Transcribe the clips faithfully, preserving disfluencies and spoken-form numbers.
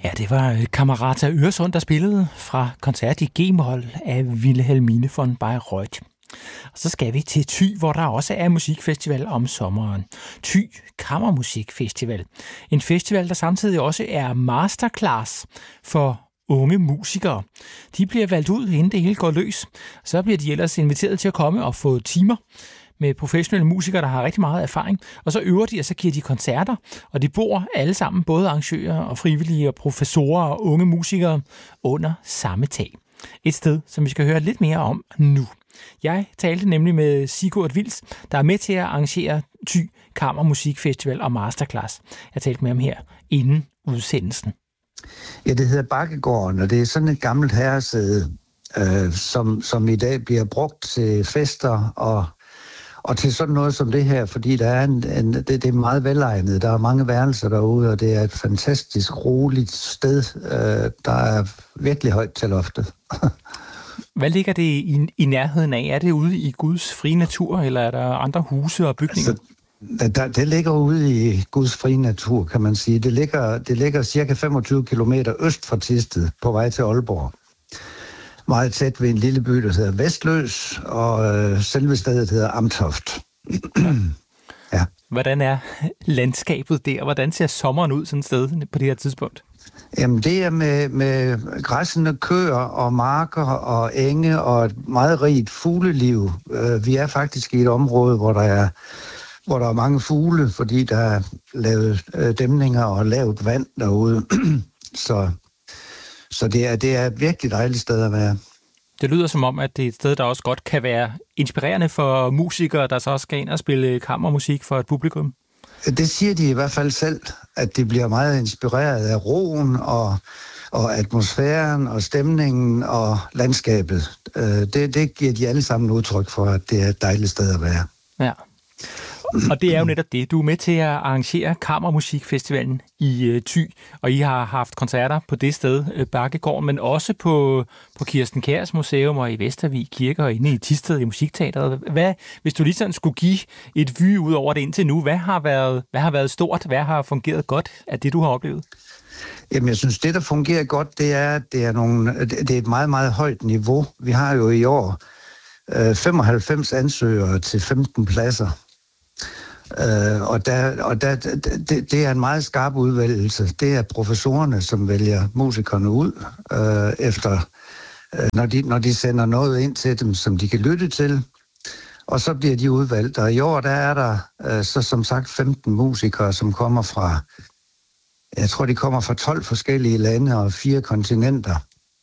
Ja, det var Camerata Øresund, der spillede fra koncert i G-mol af Wilhelmine von Bayreuth. Og så skal vi til Thy, hvor der også er musikfestival om sommeren. Thy Kammermusikfestival. En festival, der samtidig også er masterclass for unge musikere. De bliver valgt ud, inden det hele går løs. Så bliver de ellers inviteret til at komme og få timer med professionelle musikere, der har rigtig meget erfaring. Og så øver de, og så giver de koncerter, og de bor alle sammen, både arrangører og frivillige og professorer og unge musikere, under samme tag. Et sted, som vi skal høre lidt mere om nu. Jeg talte nemlig med Sigurd Wils, der er med til at arrangere Thy Kammermusikfestival og Masterclass. Jeg talte med ham her inden udsendelsen. Ja, det hedder Bakkegården, og det er sådan et gammelt herresæde, øh, som, som i dag bliver brugt til fester og Og til sådan noget som det her, fordi der er en, en, det, det er meget velegnet. Der er mange værelser derude, og det er et fantastisk roligt sted. Øh, der er virkelig højt til loftet. Hvad ligger det i, i nærheden af? Er det ude i Guds frie natur, eller er der andre huse og bygninger? Altså, der, det ligger ude i Guds frie natur, kan man sige. Det ligger, det ligger cirka femogtyve kilometer øst for Thisted, på vej til Aalborg. Meget tæt ved en lille by, der hedder Vestløs, og øh, selve stedet hedder Amtoft. Ja. Hvordan er landskabet der? Hvordan ser sommeren ud sådan et sted på det her tidspunkt? Jamen, det er med, med græssende køer og marker og enge og et meget rigt fugleliv. Uh, vi er faktisk i et område, hvor der er, hvor der er mange fugle, fordi der er lavet uh, dæmninger og lavt vand derude. Så... Så det er, det er et virkelig dejligt sted at være. Det lyder som om, at det er et sted, der også godt kan være inspirerende for musikere, der så også skal ind og spille kammermusik for et publikum. Det siger de i hvert fald selv, at de bliver meget inspireret af roen og, og atmosfæren og stemningen og landskabet. Det, det giver de alle sammen udtryk for, at det er et dejligt sted at være. Ja. Og det er jo netop det. Du er med til at arrangere Kammermusikfestivalen i uh, Thy, og I har haft koncerter på det sted, uh, Bakkegården, men også på, på Kirsten Kjærs Museum og i Vestervig Kirke og inde i Thisted i Musikteatret. Hvad, hvis du lige sådan skulle give et vy ud over det indtil nu, hvad har været, hvad har været stort? Hvad har fungeret godt af det, du har oplevet? Jamen, jeg synes, det, der fungerer godt, det er, det er, nogle, det er et meget, meget højt niveau. Vi har jo i år uh, femoghalvfems ansøgere til femten pladser. Uh, og der, og der, det, det er en meget skarp udvælgelse. Det er professorerne, som vælger musikerne ud, uh, efter, uh, når, de, når de sender noget ind til dem, som de kan lytte til. Og så bliver de udvalgt. Og i år der er der uh, så som sagt femten musikere, som kommer fra, jeg tror de kommer fra tolv forskellige lande og fire kontinenter.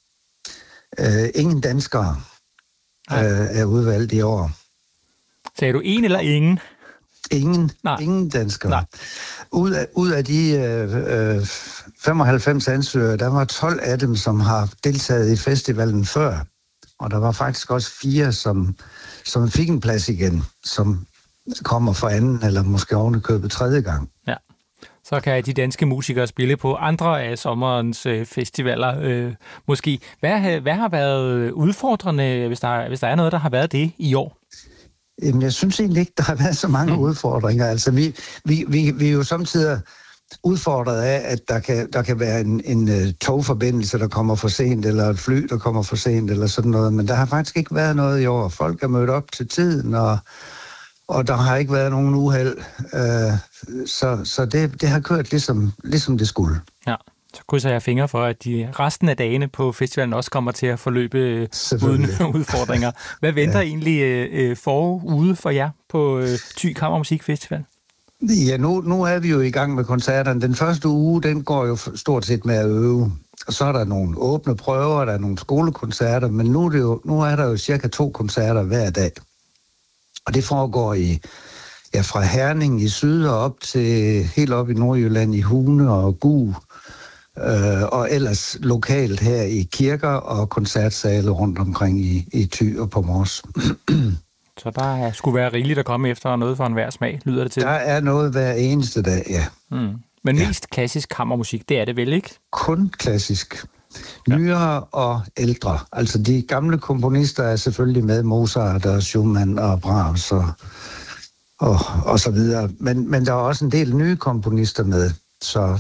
Uh, ingen danskere uh, er udvalgt i år. Sagde du en eller ingen? Ingen, ingen danskere. Nej. Ud af, ud af de øh, femoghalvfems ansøgere, der var tolv af dem, som har deltaget i festivalen før. Og der var faktisk også fire, som, som fik en plads igen, som kommer for anden eller måske ovenikøbet tredje gang. Ja. Så kan de danske musikere spille på andre af sommerens øh, festivaler øh, måske. Hvad, hvad har været udfordrende, hvis der, hvis der er noget, der har været det i år? Jamen, jeg synes egentlig ikke, der har været så mange mm. udfordringer. Altså, vi, vi, vi, vi er jo samtidig udfordret af, at der kan, der kan være en, en uh, togforbindelse, der kommer for sent, eller et fly, der kommer for sent, eller sådan noget. Men der har faktisk ikke været noget i år. Folk er mødt op til tiden, og, og der har ikke været nogen uheld. Uh, så så det, det har kørt ligesom, ligesom det skulle. Ja. Så krydser jeg fingre for, at de resten af dagene på festivalen også kommer til at forløbe uden udfordringer. Hvad venter ja. egentlig øh, forude for jer på øh, Thy Kammermusikfestival? Ja, nu, nu er vi jo i gang med koncerterne. Den første uge, den går jo stort set med at øve. Og så er der nogle åbne prøver, der er nogle skolekoncerter, men nu er, det jo, nu er der jo cirka to koncerter hver dag. Og det foregår i, ja, fra Herning i syd og op til helt op i Nordjylland i Hune og Gu. Øh, og ellers lokalt her i kirker og koncertsale rundt omkring i, i Thy og på Mors. Så der skulle være rigeligt at komme efter noget for enhver smag, lyder det til? Der er noget hver eneste dag, ja. Mm. Men ja. Mest klassisk kammermusik, det er det vel ikke? Kun klassisk. Nyere ja. og ældre. Altså de gamle komponister er selvfølgelig med, Mozart og Schumann og Brahms og, og, og så videre. Men, men der er også en del nye komponister med, så...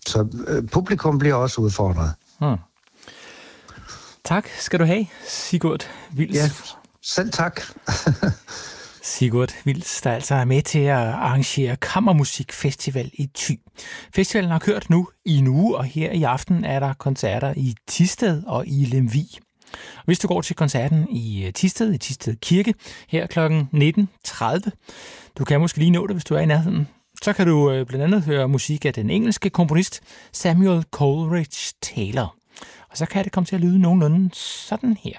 så øh, publikum bliver også udfordret. Hmm. Tak skal du have, Sigurd Wils. Ja, selv tak. Sigurd Wils, der altså er med til at arrangere Kammermusikfestival i Thy. Festivalen har kørt nu i en uge, og her i aften er der koncerter i Thisted og i Lemvig. Hvis du går til koncerten i Thisted, i Thisted Kirke, her klokken nitten tredive, du kan måske lige nå det, hvis du er i nærheden, så kan du blandt andet høre musik af den engelske komponist Samuel Coleridge Taylor. Og så kan det komme til at lyde nogenlunde sådan her.